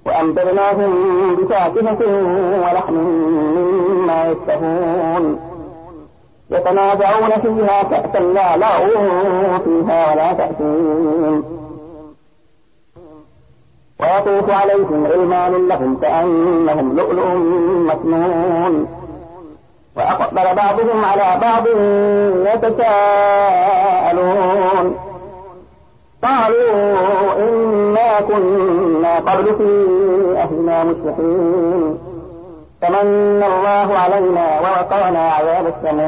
وأمددناهم بفاكهة ولحم مما يشتهون يتنازعون فيها كأسا لا لغو فيها ولا تأثيم ويطوف عليهم غلمان لهم كأنهم لؤلؤ مكنون وأقبل بعضهم على بعض يتساءلون قالوا إنا كنا قبل في أهلنا مشركين فمن الله علينا ووقانا عذاب السموم